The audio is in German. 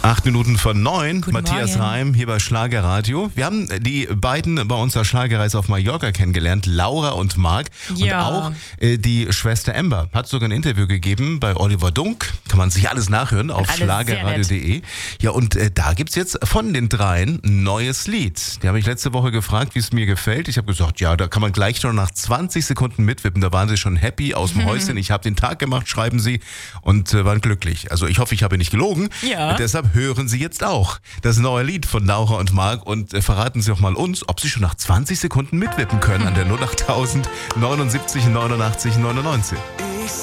8 Minuten von 9, Guten Matthias Morgen. Reim hier bei Schlagerradio. Wir haben die beiden bei unserer Schlagerreise auf Mallorca kennengelernt, Laura und Marc. Ja. Und auch die Schwester Amber hat sogar ein Interview gegeben bei Oliver Dunk. Kann man sich alles nachhören auf Alles sehr schlagerradio.de. Ja, und da gibt's jetzt von den dreien ein neues Lied. Die habe ich letzte Woche gefragt, wie es mir gefällt. Ich habe gesagt, ja, da kann man gleich schon nach 20 Sekunden mitwippen. Da waren sie schon happy aus dem Häuschen. Ich habe den Tag gemacht, schreiben sie, und waren glücklich. Also ich hoffe, ich habe nicht gelogen. Ja. Deshalb hören Sie jetzt auch das neue Lied von Laura und Marc und verraten Sie auch mal uns, ob Sie schon nach 20 Sekunden mitwippen können an der 08000 79 89 99.